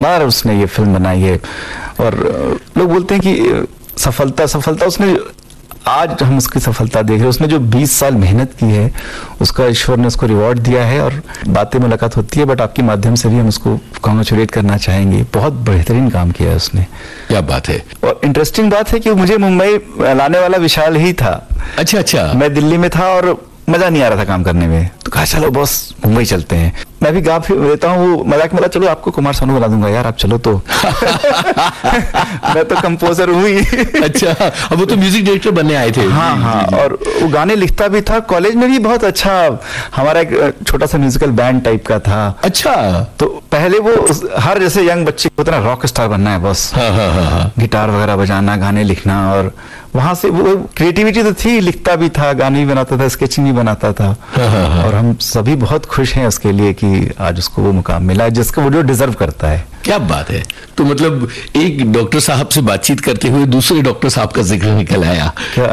बार उसने ये फिल्म बनाई है। और लोग बोलते हैं कि सफलता उसने, आज हम उसकी सफलता देख रहे हैं। उसने जो 20 साल मेहनत की है उसका ईश्वर ने उसको रिवॉर्ड दिया है, और बातें मुलाकात होती है, बट आपके माध्यम से भी हम उसको कांग्रेचुलेट करना चाहेंगे। बहुत बेहतरीन काम किया है उसने। क्या बात है। और इंटरेस्टिंग बात है कि मुझे मुंबई लाने वाला विशाल ही था। अच्छा। मैं दिल्ली में था और मजा नहीं आ रहा था काम करने में, तो कहा चलो बॉस मुंबई चलते हैं। मैं भी गा देता हूँ, वो मजाक में बोला चलो आपको कुमार सानू बना दूंगा यार, आप चलो तो। मैं तो कंपोजर हूँ ही। अच्छा, अब वो तो म्यूजिक डायरेक्टर बनने आए थे। हाँ, और वो गाने लिखता भी था। कॉलेज में भी बहुत अच्छा, हमारा एक छोटा सा म्यूजिकल बैंड टाइप का था। अच्छा। तो पहले वो हर जैसे यंग बच्चे को ना रॉक स्टार बनना है बस, गिटार वगैरह बजाना, गाने लिखना, और वहां से वो क्रिएटिविटी तो थी, लिखता भी था, गाने भी बनाता था, स्केचिंग भी बनाता था। और हम सभी बहुत खुश हैं उसके लिए कि आज उसको वो मुकाम मिला जिसको वो जो डिजर्व करता है। क्या बात है। तो मतलब एक डॉक्टर साहब से बातचीत करते हुए दूसरे डॉक्टर साहब का जिक्र निकल आया।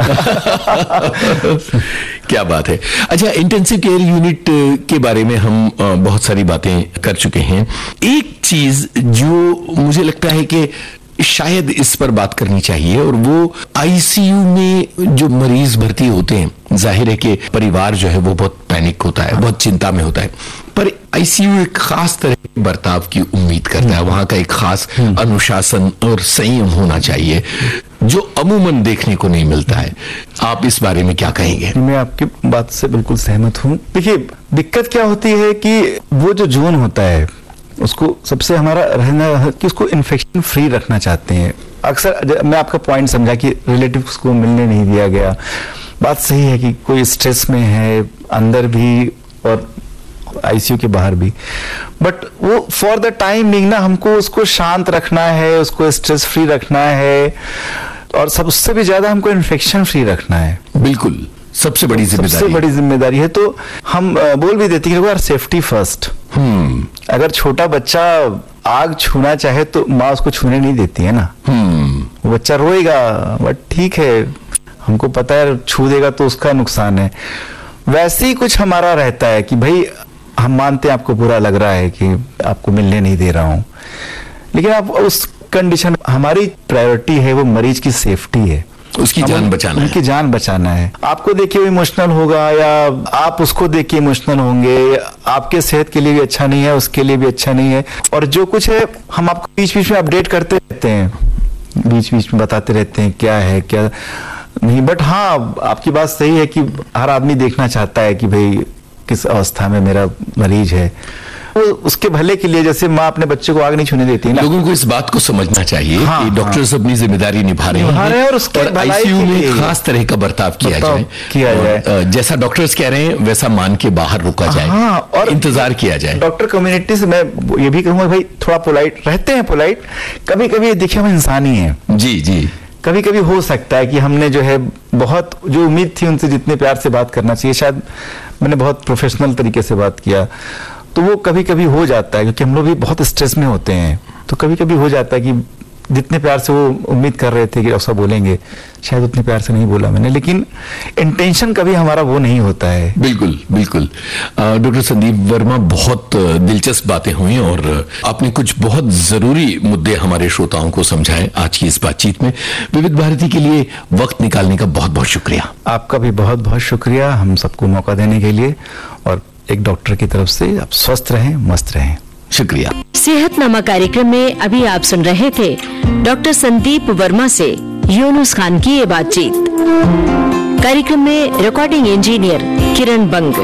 क्या बात है। अच्छा, इंटेंसिव केयर यूनिट के बारे में हम बहुत सारी बातें कर चुके हैं। एक चीज जो मुझे लगता है कि शायद इस पर बात करनी चाहिए, और वो आईसीयू में जो मरीज भर्ती होते हैं, जाहिर है कि परिवार जो है वो बहुत पैनिक होता है, बहुत चिंता में होता है, पर आईसीयू एक खास तरह के बर्ताव की उम्मीद करता है। वहां का एक खास अनुशासन और संयम होना चाहिए जो अमूमन देखने को नहीं मिलता है। आप इस बारे में क्या कहेंगे? मैं आपकी बात से बिल्कुल सहमत हूँ। देखिए, दिक्कत क्या होती है कि वो जो जोन होता है उसको सबसे हमारा रहना है कि उसको इन्फेक्शन फ्री रखना चाहते हैं। अक्सर मैं आपका पॉइंट समझा कि रिलेटिव्स को मिलने नहीं दिया गया। बात सही है कि कोई स्ट्रेस में है, अंदर भी और आईसीयू के बाहर भी, बट वो फॉर द टाइम बिंग ना हमको उसको शांत रखना है, उसको स्ट्रेस फ्री रखना है, और सबसे भी ज्यादा हमको इन्फेक्शन फ्री रखना है। बिल्कुल, सबसे बड़ी जिम्मेदारी है। तो हम बोल भी देते हैं यार सेफ्टी फर्स्ट। अगर छोटा बच्चा आग छूना चाहे तो माँ उसको छूने नहीं देती है ना। वो बच्चा रोएगा, बट ठीक है, हमको पता है छू देगा तो उसका नुकसान है। वैसे ही कुछ हमारा रहता है कि भाई हम मानते हैं आपको बुरा लग रहा है कि आपको मिलने नहीं दे रहा हूं, लेकिन आप उस कंडीशन, हमारी प्रायोरिटी है वो मरीज की सेफ्टी है, उसकी जान बचाना है, उनकी जान बचाना है। आपको देख के वो इमोशनल होगा या आप उसको देख के इमोशनल होंगे, आपके सेहत के लिए भी अच्छा नहीं है, उसके लिए भी अच्छा नहीं है। और जो कुछ है हम आपको बीच बीच में अपडेट करते रहते हैं, बीच बीच में बताते रहते हैं क्या है क्या नहीं। बट हाँ, आपकी बात सही है कि हर आदमी देखना चाहता है कि भाई किस अवस्था में मेरा मरीज है, वो उसके भले के लिए। जैसे माँ अपने बच्चे को आग नहीं छूने देती है ना। लोगों को इस बात को समझना चाहिए कि डॉक्टर्स अपनी जिम्मेदारी निभा रहे हैं और आईसीयू में खास तरह का बर्ताव किया जाए। जैसा डॉक्टर्स कह रहे हैं वैसा मान के बाहर रुका जाए और इंतजार किया जाए। डॉक्टर कम्युनिटी से मैं ये भी कहूंगा भाई थोड़ा पोलाइट रहते हैं। पोलाइट कभी कभी देखिए हम इंसान ही हैं। जी, कभी कभी हो सकता है कि हमने जो है बहुत जो उम्मीद थी उनसे जितने प्यार से बात करना चाहिए, शायद मैंने बहुत प्रोफेशनल तरीके से बात किया, तो वो कभी कभी हो जाता है क्योंकि हम लोग भी बहुत स्ट्रेस में होते हैं। तो कभी कभी हो जाता है कि जितने प्यार से वो उम्मीद कर रहे थे कि ऐसा बोलेंगे, शायद उतने प्यार से नहीं बोला मैंने, लेकिन इंटेंशन कभी हमारा वो नहीं होता है। बिल्कुल। डॉक्टर संदीप वर्मा, बहुत दिलचस्प बातें हुई और आपने कुछ बहुत जरूरी मुद्दे हमारे श्रोताओं को समझाए आज की इस बातचीत में। विविध भारती के लिए वक्त निकालने का बहुत बहुत शुक्रिया। आपका भी बहुत बहुत शुक्रिया हम सबको मौका देने के लिए, और एक डॉक्टर की तरफ से आप स्वस्थ रहें, मस्त रहें। शुक्रिया। सेहतनामा कार्यक्रम में अभी आप सुन रहे थे डॉक्टर संदीप वर्मा से यूनुस खान की ये बातचीत। कार्यक्रम में रिकॉर्डिंग इंजीनियर किरण बंग,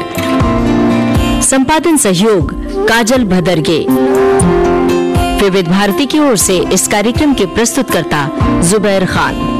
संपादन सहयोग काजल भदरगे। विविध भारती की ओर से इस कार्यक्रम के प्रस्तुतकर्ता जुबैर खान।